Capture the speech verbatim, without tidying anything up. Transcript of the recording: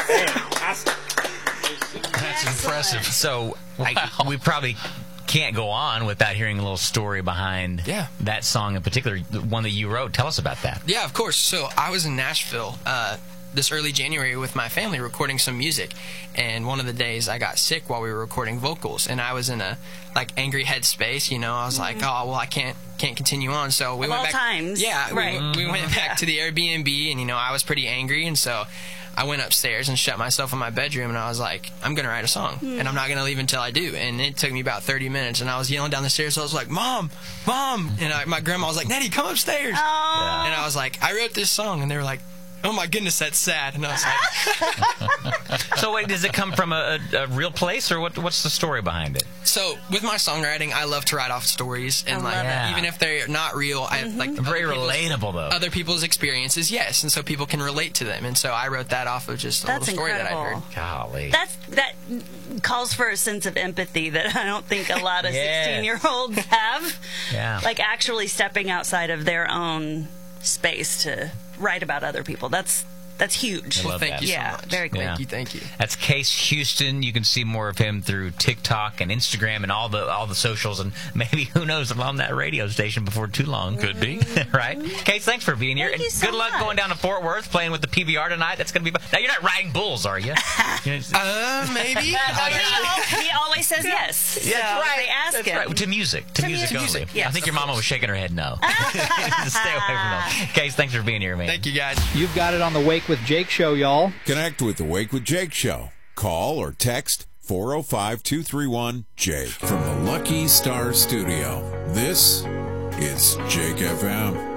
That's impressive. So wow. I, we probably can't go on without hearing a little story behind yeah. that song in particular, the one that you wrote. Tell us about that. Yeah, of course. So I was in Nashville uh, this early January with my family recording some music, and one of the days I got sick while we were recording vocals, and I was in a like angry headspace. You know, I was mm-hmm. like, oh well, I can't can't continue on. So we of went all back. Times. Yeah, right. we, we went back to the Airbnb, and you know, I was pretty angry, and so I went upstairs and shut myself in my bedroom, and I was like, I'm going to write a song, mm. and I'm not going to leave until I do. And it took me about thirty minutes, and I was yelling down the stairs. So I was like, Mom, Mom. And I, my grandma was like, Nettie, come upstairs. Oh. And I was like, I wrote this song. And they were like, oh, my goodness, that's sad. And I was like... So wait, does it come from a, a, a real place, or what? What's the story behind it? So with my songwriting, I love to write off stories, and like yeah. even if they're not real, mm-hmm. I like very relatable though. Other people's experiences, yes, and so people can relate to them. And so I wrote that off of just a That's little story incredible. that I heard. Golly, that's that calls for a sense of empathy that I don't think a lot of sixteen-year-olds have. Yeah, like actually stepping outside of their own space to write about other people. That's That's huge. Well, thank that. you so yeah, much. very cool. Yeah. Thank you, thank you. That's Case Houston. You can see more of him through TikTok and Instagram and all the all the socials, and maybe, who knows, I'm on that radio station before too long. Could be. Right? Case, thanks for being here. Thank and you so good luck much. going down to Fort Worth, playing with the P B R tonight. That's going to be... Now, you're not riding bulls, are you? uh, maybe. he, al- he always says yes. Yeah, that's so right. They ask That's him. right. To music. To, To music, music. only. Yes, I think of your mama course. was shaking her head no. Stay away from them. Case, thanks for being here, man. Thank you, guys. You've got it on the Wake with Jake show, y'all. Connect with the Wake with Jake show. Call or text four oh five, two three one, Jake. From the Lucky Star Studio, this is Jake F M.